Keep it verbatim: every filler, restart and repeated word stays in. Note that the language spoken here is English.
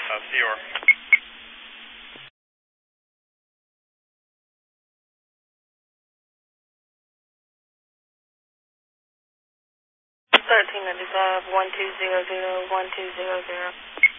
Uh, Theor. thirteen ninety-five, one two zero zero, one two zero zero.